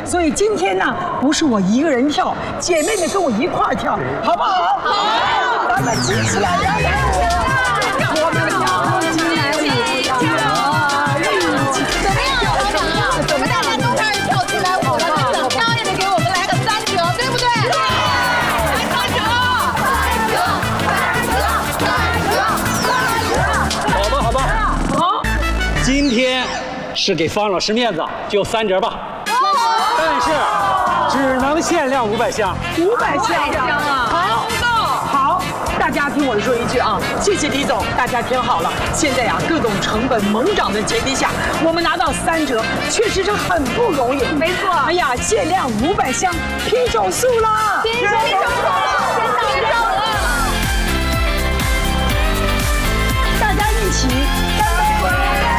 所以今天呢，不是我一个人跳，姐妹们跟我一块儿跳，好不好？好，咱们集起来，来！我们跳起来舞， 怎么大家都开始跳起来舞了？等挑也得给我们来个3折，对不对？来3折， 好吧。好，今天是给方老师面子，就3折吧。但是只能限量500箱。 500箱啊！好，大家听我说一句啊，谢谢李总，大家听好了。现在呀，各种成本猛涨的前提下，我们拿到3折，确实是很不容易。 没错。 哎呀，限量500箱，拼手速啦！ 拼手了！ 大家一起干杯！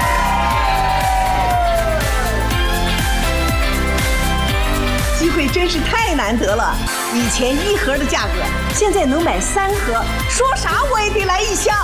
机会真是太难得了，以前1盒的价格，现在能买3盒，说啥我也得来1箱。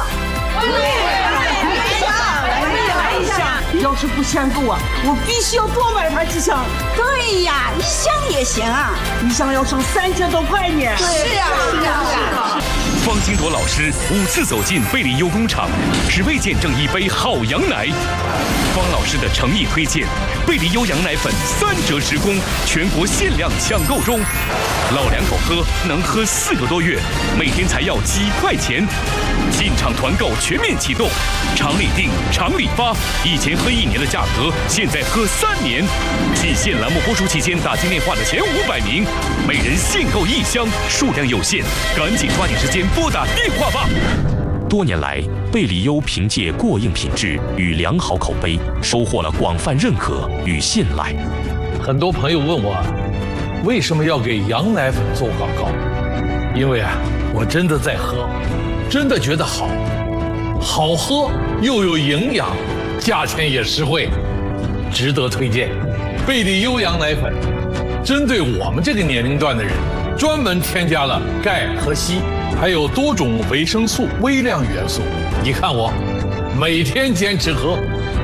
来一箱！要是不限购啊，我必须要多买它几箱。 对呀，1箱也行啊 ，1箱要省3000多块呢。 是啊。 方金铎老师5次走进贝利优工厂，只为见证一杯好羊奶。方老师的诚意推荐，贝利优羊奶粉3折时供，全国限量抢购中。老两口喝能喝4个多月，每天才要几块钱。进场团购全面启动，厂里订，厂里发。以前喝1年的价格，现在喝3年。季限栏目播出期间打进电话的前500名，每人限购1箱，数量有限，赶紧抓紧时间拨打电话吧。多年来，贝利优凭借过硬品质与良好口碑，收获了广泛认可与信赖。 很多朋友问我，为什么要给羊奶粉做广告？因为我真的在喝，真的觉得好喝又有营养，价钱也实惠，值得推荐。贝利优羊奶粉针对我们这个年龄段的人，专门添加了钙和硒，还有多种维生素、微量元素。你看我每天坚持喝。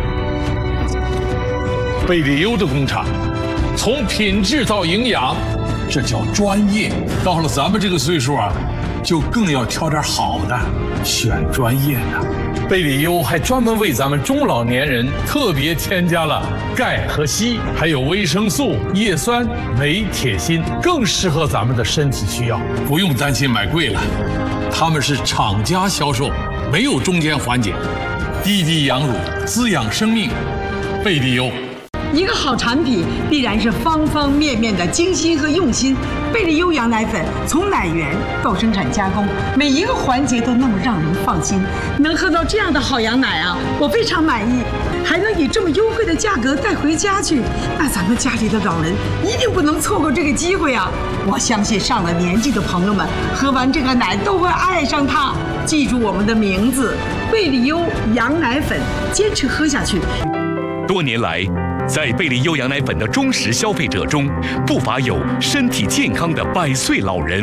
贝利优的工厂，从品质到营养，这叫专业。到了咱们这个岁数就更要挑点好的，选专业的。贝利优还专门为咱们中老年人特别添加了钙和硒，还有维生素、叶酸、镁、铁、锌，更适合咱们的身体需要，不用担心买贵了。他们是厂家销售，没有中间环节，滴滴养乳，滋养生命。贝利优。 一个好产品必然是方方面面的精心和用心。贝利优羊奶粉从奶源到生产加工，每一个环节都那么让人放心。能喝到这样的好羊奶我非常满意。还能以这么优惠的价格带回家去，那咱们家里的老人一定不能错过这个机会我相信上了年纪的朋友们喝完这个奶都会爱上它。记住我们的名字，贝利优羊奶粉，坚持喝下去。 多年来，在贝利优羊奶粉的忠实消费者中，不乏有身体健康的100岁老人。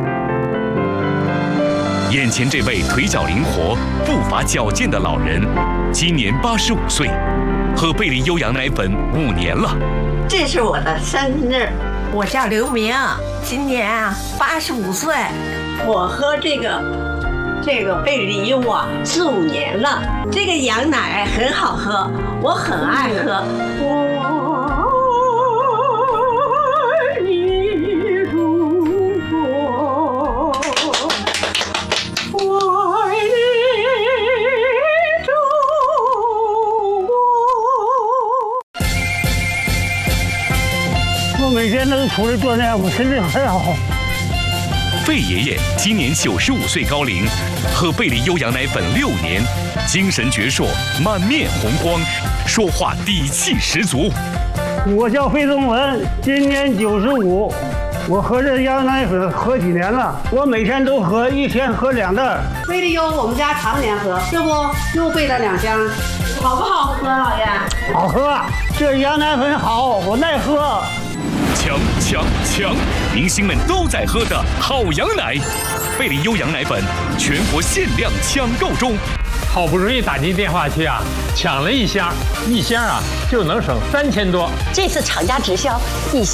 眼前这位腿脚灵活、步伐矫健的老人，今年85岁，喝贝利优羊奶粉5年了。 这是我的生日， 我叫刘明，今年85岁。 我喝这个贝利优4、5年了，这个羊奶很好喝，我很爱喝。我爱你如火，我爱你如火。 我每天能出来锻炼，我身体很好。 费爷爷今年95岁高龄，喝贝利优羊奶粉6年，精神矍铄，满面红光，说话底气十足。 我叫费宗文，今年95，我喝这羊奶粉喝几年了，我每天都喝，1天喝2袋。 贝利优我们家常年喝，这不又备了2箱，好不好喝，老爷？ 好喝，这羊奶粉好，我耐喝。 强！明星们都在喝的好羊奶，贝利优羊奶粉全国限量抢购中。 好不容易打进电话去抢了1箱，1箱就能省3000多。 这次厂家直销1箱